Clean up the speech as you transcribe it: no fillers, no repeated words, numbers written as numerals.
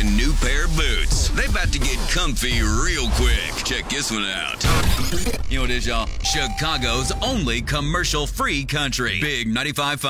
a new pair of boots. They about to get comfy real quick. Check this one out. You know what it is, y'all? Chicago's only commercial-free country. Big 95.5.